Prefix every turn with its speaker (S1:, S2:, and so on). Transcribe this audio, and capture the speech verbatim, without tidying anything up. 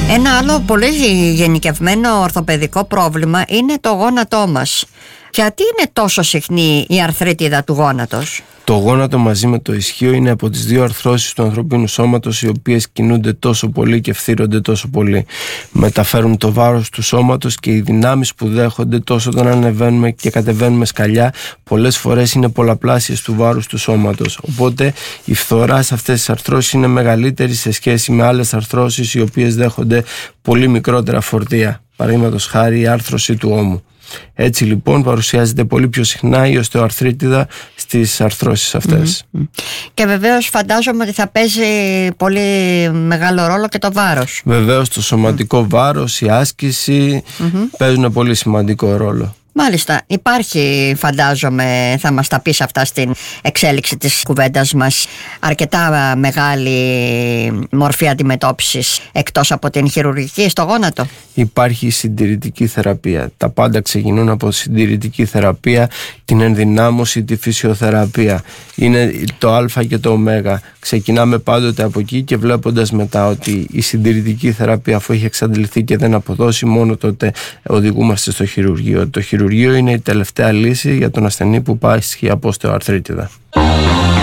S1: Ένα άλλο πολύ γενικευμένο ορθοπαιδικό πρόβλημα είναι το γόνατό μας. Γιατί είναι τόσο συχνή η αρθρίτιδα του γόνατος?
S2: Το γόνατο μαζί με το ισχύο είναι από τις δύο αρθρώσεις του ανθρωπίνου σώματος, οι οποίες κινούνται τόσο πολύ και φθύρονται τόσο πολύ. Μεταφέρουν το βάρος του σώματος και οι δυνάμεις που δέχονται τόσο όταν ανεβαίνουμε και κατεβαίνουμε σκαλιά πολλές φορές είναι πολλαπλάσιες του βάρους του σώματος. Οπότε η φθορά σε αυτές τις αρθρώσεις είναι μεγαλύτερη σε σχέση με άλλες αρθρώσεις οι οποίες δέχονται πολύ μικρότερα φορτία. Παραδείγματος χάρη η άρθρωση του ώμου. Έτσι λοιπόν παρουσιάζεται πολύ πιο συχνά η οστεοαρθρίτιδα στις αρθρώσεις αυτές.
S1: Mm-hmm. Και βεβαίως φαντάζομαι ότι θα παίζει πολύ μεγάλο ρόλο και το βάρος.
S2: Βεβαίως το σωματικό mm. βάρος, η άσκηση mm-hmm. παίζουν πολύ σημαντικό ρόλο.
S1: Μάλιστα, υπάρχει, φαντάζομαι, θα μας τα πεις αυτά στην εξέλιξη της κουβέντας μας, αρκετά μεγάλη μορφή αντιμετώπισης εκτός από την χειρουργική στο γόνατο.
S2: Υπάρχει η συντηρητική θεραπεία. Τα πάντα ξεκινούν από συντηρητική θεραπεία, την ενδυνάμωση, τη φυσιοθεραπεία. Είναι το α και το ω. Ξεκινάμε πάντοτε από εκεί και βλέποντας μετά ότι η συντηρητική θεραπεία, αφού έχει εξαντληθεί και δεν αποδώσει, μόνο τότε οδηγούμαστε στο χειρουργείο. Το χειρουργείο είναι η τελευταία λύση για τον ασθενή που πάσχει από οστεοαρθρίτιδα.